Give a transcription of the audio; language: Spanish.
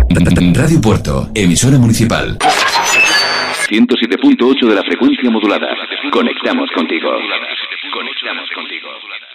Radio Puerto, emisora municipal. 107.8 de la frecuencia modulada. Conectamos contigo. Conectamos contigo.